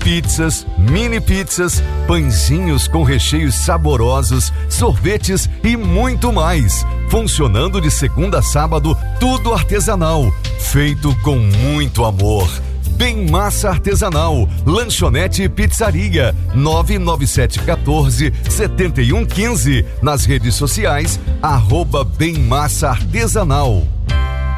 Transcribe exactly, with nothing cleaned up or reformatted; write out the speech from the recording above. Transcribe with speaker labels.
Speaker 1: pizzas, mini pizzas, pãezinhos com recheios saborosos, sorvetes e muito mais. Funcionando de segunda a sábado, tudo artesanal, feito com muito amor. Bem Massa Artesanal, lanchonete e pizzaria, nove nove sete um quatro, sete um um cinco, nas redes sociais, arroba Bem Massa Artesanal.